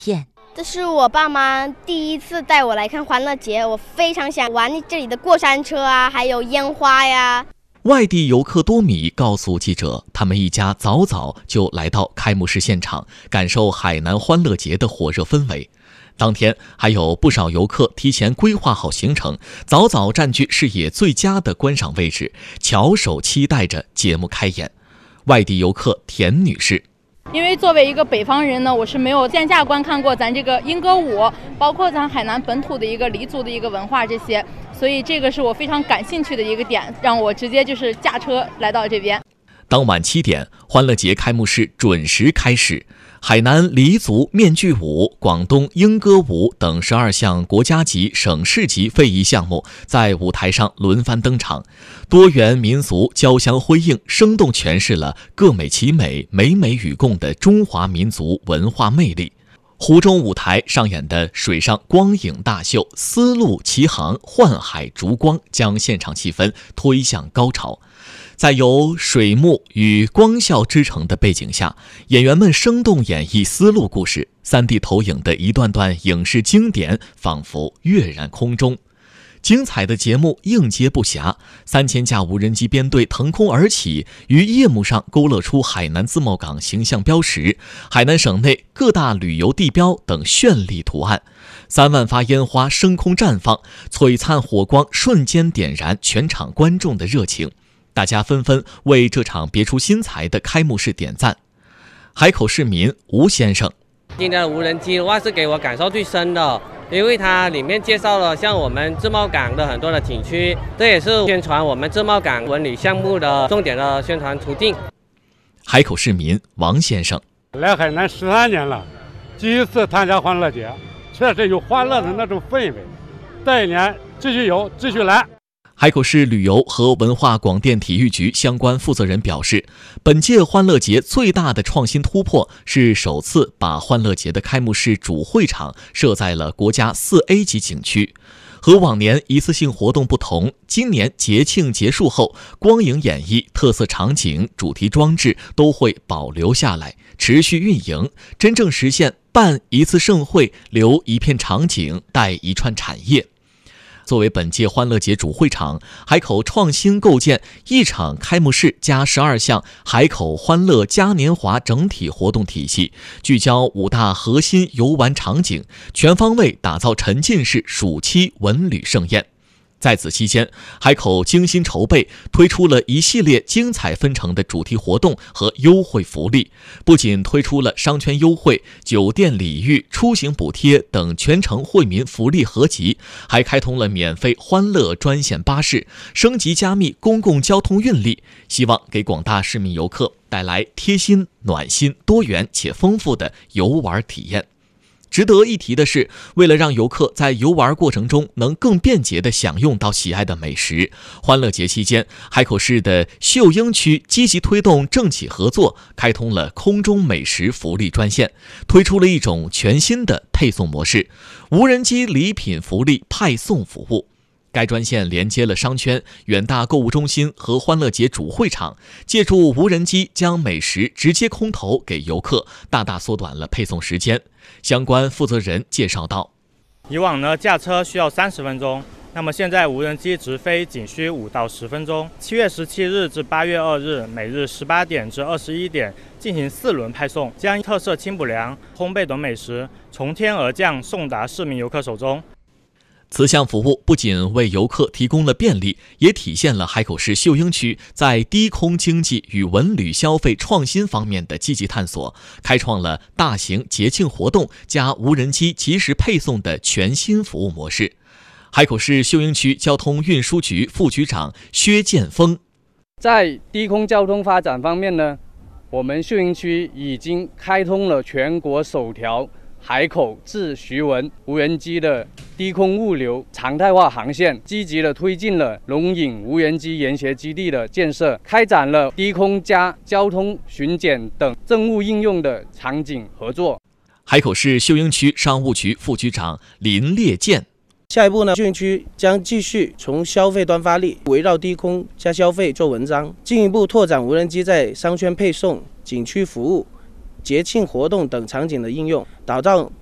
这是我爸妈第一次带我来看欢乐节，我非常想玩这里的过山车啊，还有烟花呀。 外地游客多米告诉记者，他们一家早早就来到开幕式现场，感受海南欢乐节的火热氛围。当天还有不少游客提前规划好行程，早早占据视野最佳的观赏位置，翘首期待着节目开演。外地游客田女士， 因为作为一个北方人呢，我是没有线下观看过咱这个莺歌舞，包括咱海南本土的一个黎族的一个文化这些，所以这个是我非常感兴趣的一个点，让我直接就是驾车来到这边。 当晚7点，欢乐节开幕式准时开始。海南黎族面具舞、广东莺歌舞等12项国家级、省市级非遗项目在舞台上轮番登场，多元民俗交相辉映，生动诠释了各美其美、美美与共的中华民族文化魅力。湖中舞台上演的水上光影大秀“丝路齐航，幻海烛光”将现场气氛推向高潮。在由水幕与光效织成的背景下，演员们生动演绎丝路故事，3D 投影的一段段影视经典仿佛跃然空中。精彩的节目应接不暇，3000架无人机编队腾空而起，于夜幕上勾勒出海南自贸港形象标识、海南省内各大旅游地标等绚丽图案。3万发烟花升空绽放，璀璨火光瞬间点燃全场观众的热情。大家纷纷为这场别出心裁的开幕式点赞。海口市民吴先生， 今天的无人机的话是给我感受最深的，因为它里面介绍了像我们自贸港的很多的景区，这也是宣传我们自贸港文旅项目的重点的宣传途径。 海口市民王先生， 来海南13年了，第一次参加欢乐节，确实有欢乐的那种氛围，这一年继续有，继续来。 海口市旅游和文化广电体育局相关负责人表示，本届欢乐节最大的创新突破是首次把欢乐节的开幕式主会场设在了国家4A 级景区。和往年一次性活动不同，今年节庆结束后，光影演绎、特色场景、主题装置都会保留下来，持续运营，真正实现办一次盛会，留一片场景，带一串产业。作为本届欢乐节主会场，海口创新构建一场开幕式加12项海口欢乐嘉年华整体活动体系，聚焦5大核心游玩场景，全方位打造沉浸式暑期文旅盛宴。在此期间，海口精心筹备，推出了一系列精彩纷呈的主题活动和优惠福利，不仅推出了商圈优惠、酒店礼遇、出行补贴等全程惠民福利合集，还开通了免费欢乐专线巴士，升级加密公共交通运力，希望给广大市民游客带来贴心、暖心、多元且丰富的游玩体验。值得一提的是，为了让游客在游玩过程中能更便捷地享用到喜爱的美食，欢乐节期间，海口市的秀英区积极推动政企合作，开通了空中美食福利专线，推出了一种全新的配送模式——无人机礼品福利派送服务。该专线连接了商圈、远大购物中心和欢乐节主会场，借助无人机将美食直接空投给游客，大大缩短了配送时间。相关负责人介绍道： 以往呢驾车需要30分钟，那么现在无人机直飞仅需5到10分钟。7月17日至8月2日，每日18点至21点进行4轮派送，将特色清补凉、烘焙等美食从天而降送达市民游客手中。 此项服务不仅为游客提供了便利，也体现了海口市秀英区在低空经济与文旅消费创新方面的积极探索，开创了大型节庆活动加无人机及时配送的全新服务模式。海口市秀英区交通运输局副局长薛建峰， 在低空交通发展方面呢，我们秀英区已经开通了全国首条海口至徐闻无人机的低空物流常态化航线，积极地推进了龙影无人机研学基地的建设，开展了低空加交通巡检等政务应用的场景合作。 海口市秀英区商务局副局长林烈健， 下一步呢，秀英区将继续从消费端发力，围绕低空加消费做文章，进一步拓展无人机在商圈配送、景区服务、节庆活动等场景的应用，打造